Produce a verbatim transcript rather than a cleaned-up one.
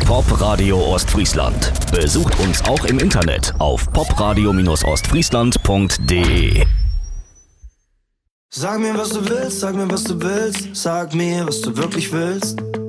Popradio Ostfriesland. Besucht uns auch im Internet auf popradio ostfriesland punkt de. Sag mir, was du willst, sag mir, was du willst, sag mir, was du wirklich willst.